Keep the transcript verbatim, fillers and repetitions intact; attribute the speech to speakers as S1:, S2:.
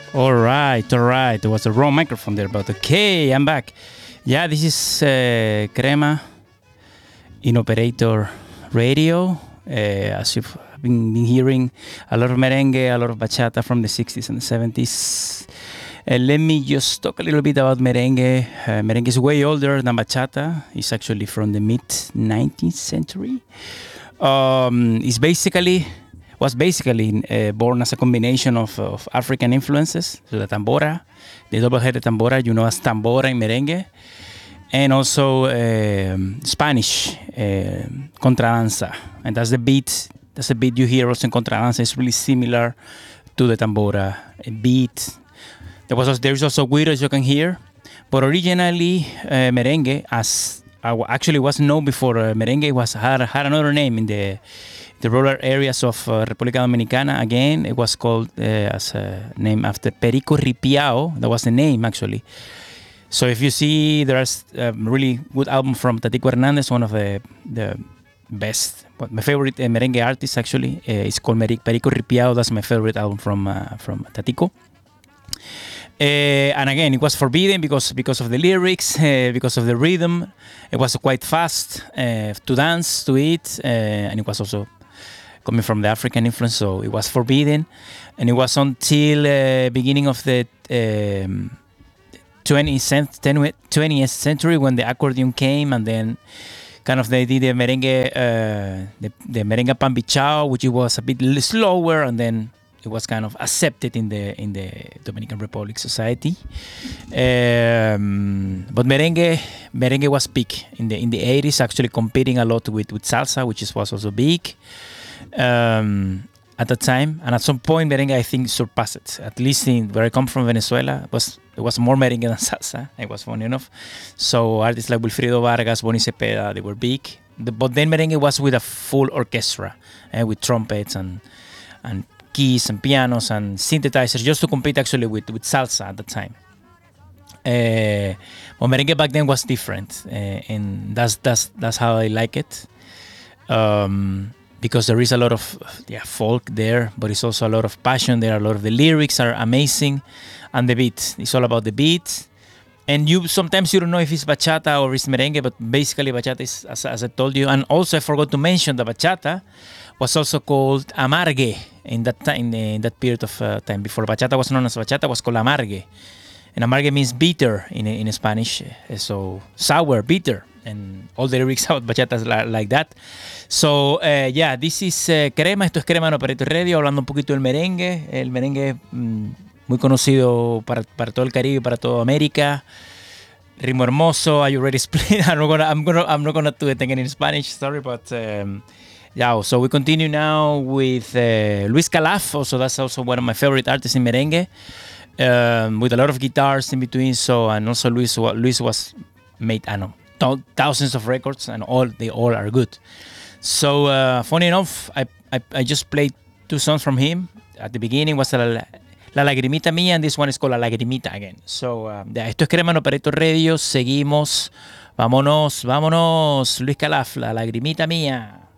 S1: All right, all right. There was a wrong microphone there, but okay, I'm back. Yeah, this is uh, Crema in Operator Radio. Uh, as you've been, been hearing, a lot of merengue, a lot of bachata from the sixties and the seventies. Uh, let me just talk a little bit about merengue. Uh, merengue is way older than bachata. It's actually from the mid nineteenth century. Um, it's basically was basically uh, born as a combination of, of African influences, so the tambora, the double-headed tambora, you know as tambora in merengue, and also uh, Spanish uh, contradanza, and that's the beat. That's the beat you hear also in contradanza. It's really similar to the tambora beat. There was also, there is also guiros you can hear, but originally uh, merengue, as uh, actually was known before uh, merengue, was had had another name in the the rural areas of uh, República Dominicana. Again, it was called uh, as a name after Perico Ripiao. That was the name actually. So if you see, there's a really good album from Tatico Hernandez, one of the the best, but my favorite uh, merengue artist actually. Uh, it's called Perico Ripiao. That's my favorite album from uh, from Tatico. Uh, and again, it was forbidden because because of the lyrics, uh, because of the rhythm. It was quite fast uh, to dance to it, uh, and it was also coming from the African influence, so it was forbidden. And it was until uh, beginning of the um, twentieth century when the accordion came, and then kind of they did the merengue, uh, the, the merengue pambichao, which it was a bit slower, and then it was kind of accepted in the in the Dominican Republic society. Um, but merengue merengue was big in the in the eighties, actually competing a lot with, with salsa, which is, was also big um, at the time. And at some point, merengue I think surpassed it. At least in where I come from, Venezuela, it was it was more merengue than salsa. It was funny enough. So artists like Wilfrido Vargas, Bonnie Cepeda, they were big. The, but then merengue was with a full orchestra, uh, with trumpets and and keys and pianos and synthesizers, just to compete actually with, with salsa at the time. Uh, but merengue back then was different, uh, and that's that's that's how I like it, um, because there is a lot of yeah folk there, but it's also a lot of passion there. A lot of the lyrics are amazing, and the beat. It's all about the beat. And you sometimes you don't know if it's bachata or it's merengue, but basically bachata is, as, as I told you. And also I forgot to mention the bachata was also called amargue in that time, in that period of uh, time. Before bachata was known as bachata, was called amargue, and amargue means bitter in in Spanish, so sour, bitter, and all the lyrics about bachata is like that. So uh, yeah, this is uh, Crema. Esto es Crema en Operator Radio, hablando un poquito del merengue. El merengue mm, muy conocido para para todo el Caribe, para toda América. Ritmo hermoso. I already explained. I'm not gonna I'm gonna I'm not gonna do it again in Spanish. Sorry, but. Um, Yeah, so we continue now with uh, Luis Calaf. Also, that's also one of my favorite artists in merengue, um, with a lot of guitars in between. So, and also Luis, Luis was made, I don't know, thousands of records, and all they all are good. So, uh, funny enough, I, I I just played two songs from him. At the beginning was La, La Lagrimita Mía, and this one is called La Lagrimita again. So, uh, yeah, esto es Crema en Operator Radio. Seguimos. Vámonos, vámonos, Luis Calaf, La Lagrimita Mía.